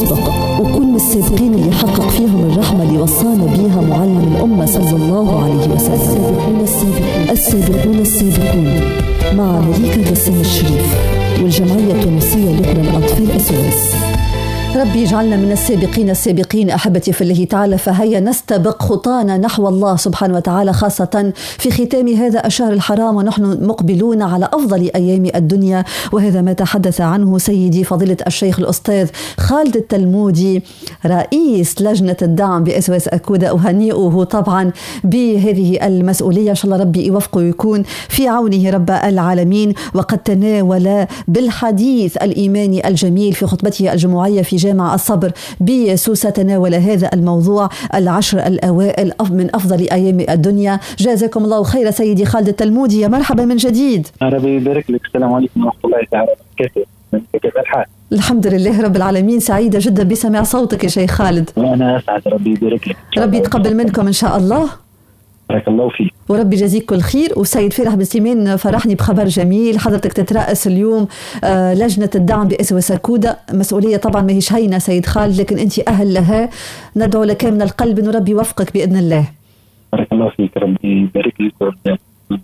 مسبق، وكل من السابقين اللي حقق فيهم الرحمة اللي وصانا بيها معلم الأمة صلى الله عليه وسلم. السابقون السابقون مع مليكة بسام الشريف والجمعية التونسية لكرة الأطفال SOS. ربي يجعلنا من السابقين السابقين أحبتي في الله تعالى. فهيا نستبق خطانا نحو الله سبحانه وتعالى، خاصة في ختام هذا الشهر الحرام ونحن مقبلون على أفضل أيام الدنيا، وهذا ما تحدث عنه سيدي فضيلة الشيخ الأستاذ خالد التلمودي رئيس لجنة الدعم بSOS أكودا. أهنئه طبعا بهذه المسؤولية، إن شاء الله ربي يوفقه ويكون في عونه رب العالمين. وقد تناول بالحديث الإيماني الجميل في خطبته الجمعية في جامع الصبر بسوسة، تناول هذا الموضوع العشر الأوائل من أفضل أيام الدنيا. جزاكم الله خير سيدي خالد التلمودي، يا مرحبا من جديد. ربي يبارك لك. السلام عليكم ورحمة الله تعالى وبركاته. كيف الحال؟ الحمد لله رب العالمين، سعيدة جدا بسماع صوتك يا شيخ خالد. وأنا أسعد، ربي يبارك لك. ربي يتقبل منكم إن شاء الله. بارك الله فيك. وربي يجزيك كل خير. وسيد فرح بن سليمان فرحني بخبر جميل، حضرتك تترأس اليوم لجنة الدعم بSOS أكودا. مسؤولية طبعا ما هيش هينة سيد خالد، لكن أنت أهل لها. ندعو لك من القلب أن ربي يوفقك بإذن الله. بارك الله فيك، ربي يبارك لك.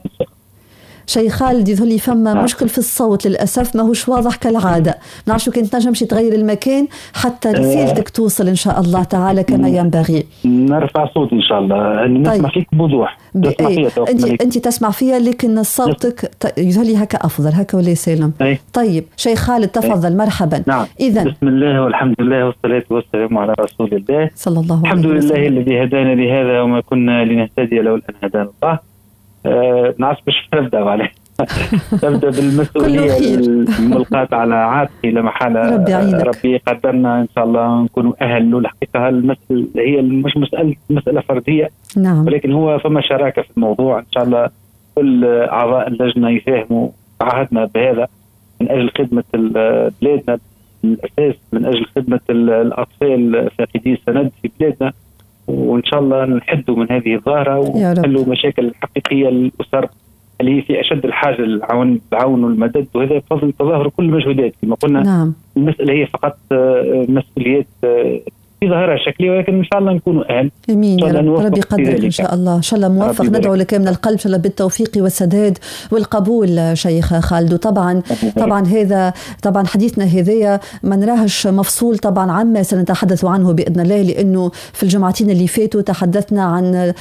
شيخ خالد يظهر لي فما مشكل في الصوت للأسف، ما هوش واضح كالعادة. نعرف كنت نجمش تغير المكان حتى رسالتك توصل إن شاء الله تعالى كما ينبغي. نرفع صوتي إن شاء الله، أني نسمع فيك بوضوح. أنت تسمع فيها لكن صوتك يظهر لي هكا أفضل، هكا ولا سالم. طيب شيخ خالد تفضل. مرحبا. نعم. إذن بسم الله والحمد لله والصلاة والسلام على رسول الله صلى الله عليه وسلم. الحمد لله الذي هدانا لهذا وما كنا لنهتدي لولا أن هدانا الله. نعرف باش نبدأ عليه. تبدأ بالمسؤولية الملقاة على عاتقي لا محالة. ربي قدرنا إن شاء الله نكون أهل له. الحقيقة المسألة هي مش مسألة فردية، نعم، ولكن هو فما شراكة في الموضوع. إن شاء الله كل أعضاء اللجنة يفهموا. تعهدنا بهذا من أجل خدمة بلادنا بالأساس، من أجل خدمة الأطفال فاقدي السند في بلادنا، وإن شاء الله نحدوا من هذه الظاهرة ونحلوا مشاكل حقيقية للأسر اللي هي في أشد الحاجة للعون والمدد. وهذا بفضل تظاهر كل المجهودات كما قلنا. نعم. المسألة هي فقط مسؤوليات في ظاهرة شكلية، ولكن إن شاء الله نكون أهل. امين يا رب. ربي يقدرك ان شاء الله. ان شاء الله موفق. ندعو لك من القلب ان شاء الله بالتوفيق والسداد والقبول شيخ خالد. وطبعا هذا طبعا حديثنا هذايا ما نراهش مفصول طبعا عما سنتحدث عنه باذن الله، لانه في الجمعتين اللي فاتوا تحدثنا عن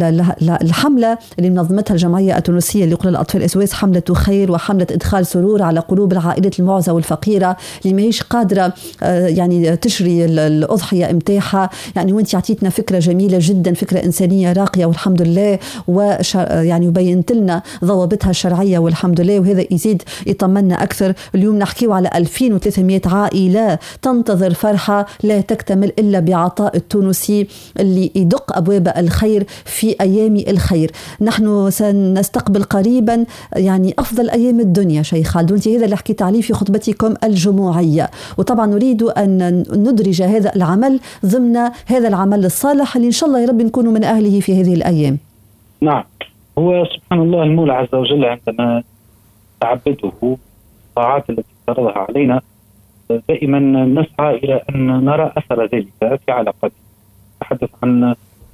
الحمله اللي منظمتها الجمعيه التونسيه لكرة الاطفال SOS، حمله خير وحمله ادخال سرور على قلوب العائلات المعوزه والفقيره اللي ماهيش قادره يعني تشري الاضحيه متاحة. يعني وانت عطيتنا فكرة جميلة جدا، فكرة إنسانية راقية والحمد لله، يعني وبينت لنا ضوابطها الشرعية والحمد لله، وهذا يزيد يطمنا أكثر. اليوم نحكيه على 2300 عائلة تنتظر فرحة لا تكتمل إلا بعطاء التونسي اللي يدق أبواب الخير في أيام الخير. نحن سنستقبل قريبا يعني أفضل أيام الدنيا شيخ خالد، وانت هذا اللي حكيت عليه في خطبتكم الجمعية. وطبعا نريد أن ندرج هذا العمل ضمن هذا العمل الصالح اللي إن شاء الله يا رب نكون من أهله في هذه الأيام. نعم. هو سبحان الله المولى عز وجل عندما تعبده الطاعات التي فرضها علينا دائما نسعى إلى أن نرى أثر ذلك في علاقتنا. نتحدث عن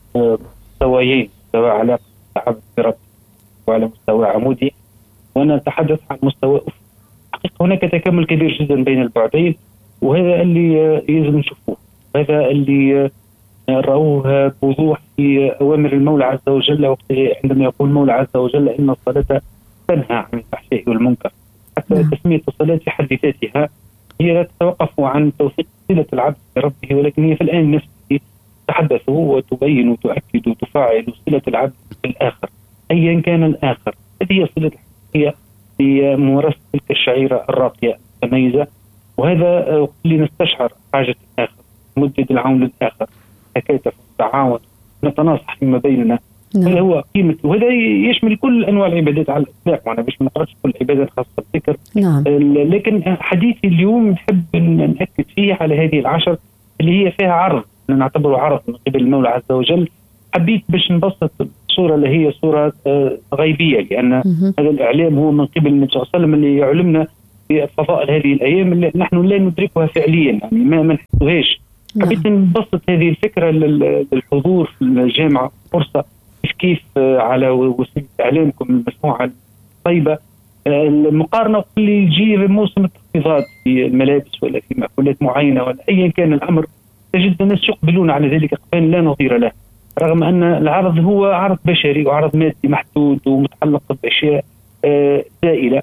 مستويين، مستوى علاقة العبد برب وعلى مستوى عمودي، ونتحدث عن مستوى أفق. حقيقة هناك تكامل كبير جدا بين البعدين، وهذا اللي يجب نشوفه، هذا اللي رأوه بوضوح في أوامر المولى عز وجل عندما يقول المولى عز وجل إن الصلاة تنهى عن الفحشاء والمنكر. حتى تسمية الصلاة في حد ذاتها هي لا تتوقف عن توثيق صلة العبد بربه، ولكن هي في الآن نفسه تتحدث وتبين وتؤكد وتفاعل صلة العبد بالآخر أيا كان الآخر. هذه هي صلة الحقيقية في ممارسة تلك الشعيرة الراقية المتميزة، وهذا اللي نستشعر حاجة الآخر، مدد العون للآخر، نتكاتف ونتعاون نتناصح فيما بيننا. هذا هو قيمة، وهذا يشمل كل أنواع العبادات على الإطلاق. وأنا باش ما نقرأش كل العبادات خاصة بالذكر، لكن حديثي اليوم نحب نأكد فيه على هذه العشر اللي هي فيها عرض، نعتبره عرض من قبل المولى عز وجل. حبيت باش نبسط الصورة اللي هي صورة غيبية، لأن هذا الإعلام هو من قبل النبي صلى الله عليه وسلم اللي يعلمنا بفضائل هذه الايام اللي نحن لا ندركها فعليا، يعني ما نحسوهاش. حبيت نبسط هذه الفكره للحضور في الجامعه، فرصه كيف على وسيله اعلامكم المسموعه الطيبه المقارنه اللي يجي موسم التخفيضات في الملابس ولا في مأكولات معينه ولا ايا كان الامر، تجد الناس يقبلون على ذلك اقبال لا نظير له، رغم ان العرض هو عرض بشري وعرض مادي محدود ومتعلق باشياء زائله.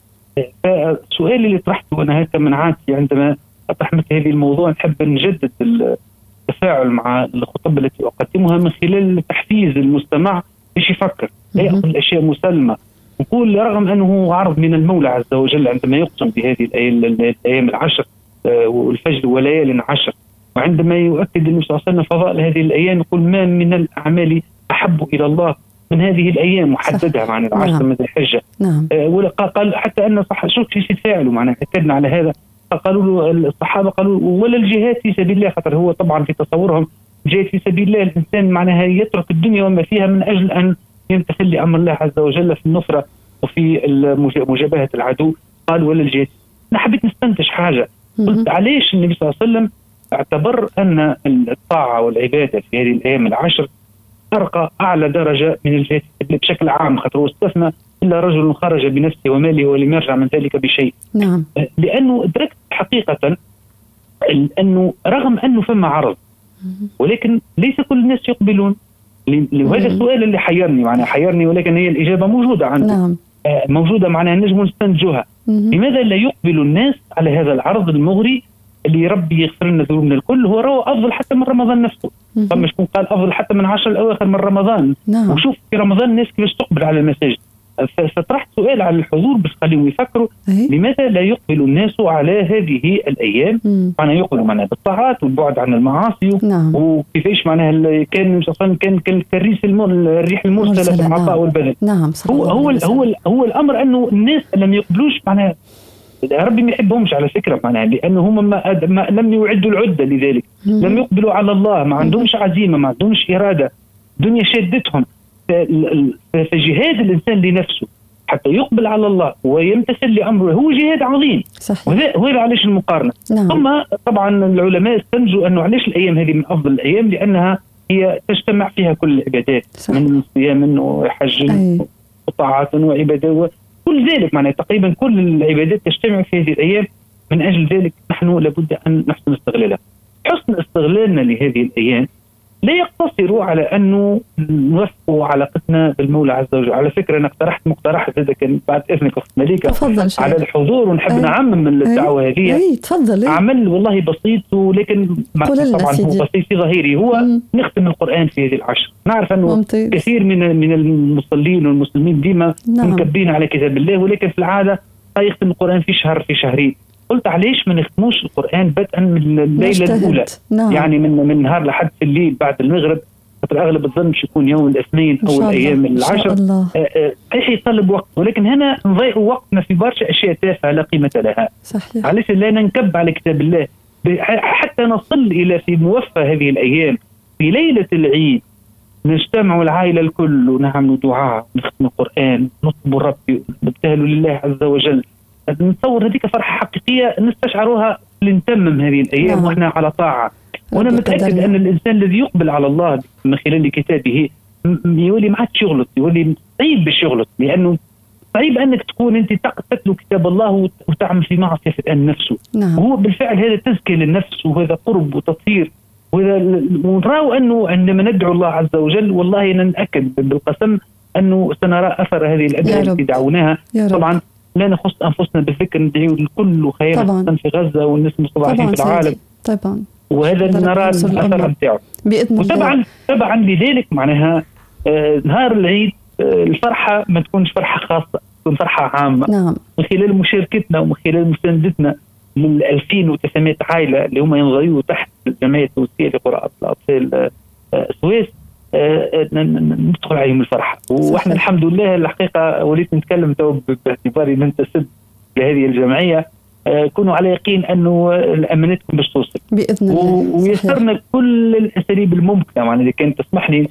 فالسؤال اللي طرحته انا هكا من عادتي عندما اطرح مثل هذه الموضوع نحب نجدد التفاعل مع الخطب التي اقدمها من خلال تحفيز المستمع باش يفكر لا ياخذ الاشياء مسلمه. نقول رغم انه عرض من المولى عز وجل عندما يقسم بهذه الايام العشر والفجر وليال عشر، وعندما يؤكد النبي صلى الله عليه وسلم فضائل هذه الايام يقول ما من الاعمال احب الى الله من هذه الايام، وحددها معنى العشر من ذي الحجه. قال حتى ان شوف كيف يتفاعلوا معنا، اكدنا على هذا. قالوا له الصحابه قالوا ولا الجهاد في سبيل الله، خاطر هو طبعا في تصورهم الجهاد في سبيل الله الانسان معناها يترك الدنيا وما فيها من اجل ان يمتثل لامر الله عز وجل في النصره وفي مجابهه العدو. قال ولا الجهاد. انا حبيت نستنتج حاجه، قلت علاش النبي صلى الله عليه وسلم اعتبر ان الطاعه والعباده في هذه الايام العشر ارقى اعلى درجه من الجهاد بشكل عام، خاطر هو استثنى الا رجل خرج بنفسه وماله ولم يرجع من ذلك بشيء. نعم. لانه ادركت حقيقه انه رغم انه فما عرض ولكن ليس كل الناس يقبلون. وهذا السؤال اللي حيرني ولكن هي الاجابه موجوده عندي. نعم. موجوده معناها نجم نستنتجها. لماذا لا يقبل الناس على هذا العرض المغري اللي ربي يغفر لنا ذنوبنا الكل؟ هو راهو افضل حتى من رمضان نفسه. فما شكون قال افضل حتى من 10 الاواخر من رمضان. نعم. وشوف في رمضان الناس كيفاش تقبل على المساجد. فطرحت سؤال على الحضور باش خليهم يفكروا لماذا لا يقبل الناس على هذه الايام؟ معناها يقبلوا معناها بالطاعات والبعد عن المعاصي. نعم. وكيفاش معناها كان كان الريح المرسله في العطاء والبذل. نعم. هو الامر انه الناس لم يقبلوش معناها ربي ما يحبهمش على فكره معناها، لانه هم ما لم يعدوا العده لذلك. لم يقبلوا على الله، ما عندهمش عزيمه، ما عندهمش اراده، الدنيا شدتهم. فجهاد الانسان لنفسه حتى يقبل على الله ويمتثل لامره هو جهاد عظيم. صحيح. وهذا علاش المقارنه. نعم. ثم طبعا العلماء استنتجوا انه علاش الايام هذه من افضل الايام، لانها هي تجتمع فيها كل العبادات. صحيح. من صيام وحج وطاعات وعباده كل ذلك، معناها تقريبا كل العبادات تجتمع في هذه الايام. من اجل ذلك نحن لابد ان نحسن استغلالها. حسن استغلالنا لهذه الايام لا يقتصر على انه نوفق علاقتنا بالمولى عز وجل. على فكره انا اقترحت مقترح هذا كان بعد اذنك اخت مليكه على الحضور، ونحب نعمم الدعوه هذه. تفضل. عمل والله بسيط ولكن طبعا هو بسيط في ظاهره، هو نختم القران في هذه العشر. نعرف انه كثير من المصلين والمسلمين ديما مكبين على كتاب الله، ولكن في العاده يختم القران في شهر في شهرين. قلت علاش ما نختموش القرآن بدءا من الليلة الأولى. نعم. يعني من نهار لحد في الليل بعد المغرب، خاطر أغلب الظن يكون يوم الاثنين أو الأيام العشر. صحيح يطلب وقت، ولكن هنا نضيع وقتنا في برشا أشياء تافهة لا قيمة لها. صحيح. علاش لا ننكب على كتاب الله حتى نصل إلى في موفى هذه الأيام في ليلة العيد نجتمع العائلة الكل ونعمل دعاء، نختم القرآن، نطلب ربي، نبتهل لله عز وجل. نتصور هذيك فرحه حقيقيه نستشعروها لنتمم هذه الايام. نعم. واحنا على طاعه. وانا متاكد ان الانسان الذي يقبل على الله من خلال كتابه يولي ما عادش يغلط، يولي صعيب باش يغلط، لانه صعيب انك تكون انت تتلو كتاب الله وتعمل في معصيه في الان نفسه. نعم. وهو بالفعل هذا تزكيه للنفس وهذا قرب وتطهير، ونراو انه عندما ندعو الله عز وجل والله نتاكد بالقسم انه سنرى اثر هذه الادعيه التي دعوناها. طبعا لا نخص انفسنا بالذكر، ندعو للكل خير خاصه في غزه والناس المستضعفين في العالم. طبعا. وهذا نرى الاثر نتاعو باذن الله. وطبعا لذلك معناها نهار العيد الفرحه ما تكونش فرحه خاصه، تكون فرحه عامه. نعم. من خلال مشاركتنا ومن خلال مساندتنا لل 2300 عائله اللي هم ينضويوا تحت الجمعيه التونسيه لقراءه الاطفال السويس، ندخل عليهم الفرحه. واحنا الحمد لله الحقيقه وليت نتكلم تو باعتباري ننتسب لهذه الجمعيه، كونوا على يقين انه امانتكم باش توصل باذن الله. ويسرنا كل الاساليب الممكنه، يعني اذا كانت تسمح لي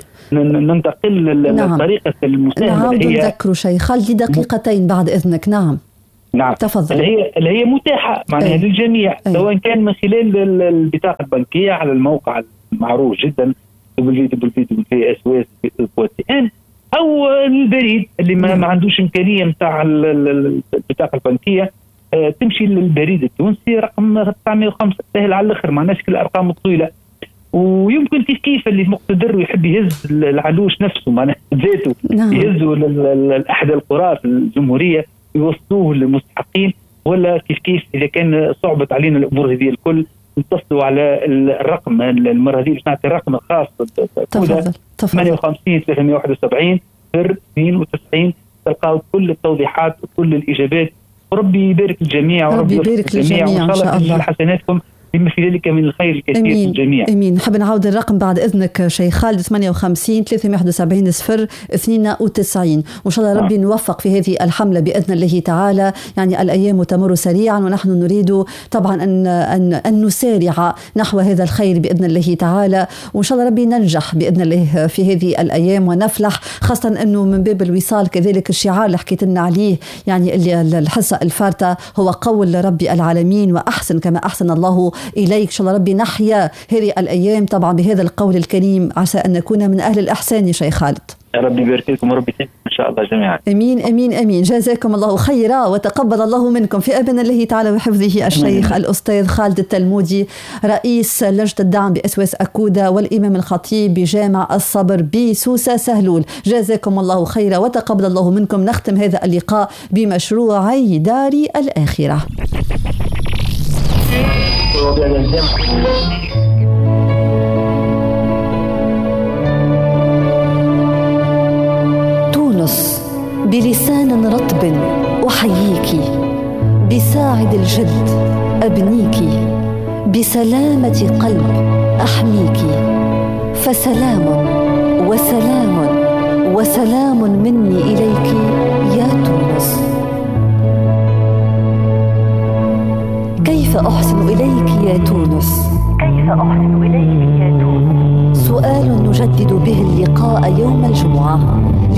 ننتقل. نعم. طريقه المساهمه. نعم. نذكروا شيء خالد دقيقتين بعد اذنك. نعم. نعم تفضل. اللي هي متاحة معناها للجميع، سواء كان من خلال البطاقة البنكية على الموقع المعروف جدا www.sws.cn أو البريد اللي ما عندوش إمكانية متاع البطاقة البنكية، تمشي للبريد التونسي رقم 905 سهل على الآخر، معناش كل الأرقام الطويلة. ويمكن كيف اللي مقتدر ويحب يهز العلوش نفسه معناها ذاته يهزوا لأحد القرى في الجمهورية يوصلوه للمستحقين، ولا كيف إذا كان صعبت علينا الأمور هذه الكل نتصلوا على الرقم المرة هذه باش نعطي الرقم الخاص 58 371 92 تلقاو كل التوضيحات وكل الإجابات. وربي يبارك الجميع وربي يبارك الجميع وإن شاء الله حسناتكم بما في ذلك من الخير الكثير للجميع. امين. نحب نعاود الرقم بعد اذنك شيخ خالد 58 371 0 92 وان شاء الله ربي نوفق في هذه الحمله باذن الله تعالى. يعني الايام تمر سريعا ونحن نريد طبعا ان نسارع نحو هذا الخير باذن الله تعالى، وان شاء الله ربي ننجح باذن الله في هذه الايام ونفلح، خاصه انه من باب الوصال كذلك الشعار اللي حكيت لنا عليه يعني اللي الحصه الفارته هو قول ربي العالمين واحسن كما احسن الله إليك. إن شاء الله ربي نحيا هذه الأيام طبعا بهذا القول الكريم، عسى أن نكون من أهل الإحسان يا شيخ خالد. يا ربي يبارك لكم وربي يسعدكم إن شاء الله جميعا. أمين أمين أمين. جزاكم الله خيرا وتقبل الله منكم في أذن الله تعالى وحفظه الشيخ الأستاذ خالد التلمودي رئيس لجنة الدعم بأسواس أكودا والإمام الخطيب بجامع الصبر بسوسة سهلول. جزاكم الله خيرا وتقبل الله منكم. نختم هذا اللقاء بمشروعي دار الآخرة. تونس بلسان رطب أحييك، بساعد الجد أبنيك، بسلامة قلب أحميك، فسلام وسلام وسلام مني إليك يا تونس. كيف أحسن إليك يا تونس؟ كيف أحسن إليك يا تونس؟ سؤال نجدد به اللقاء يوم الجمعة.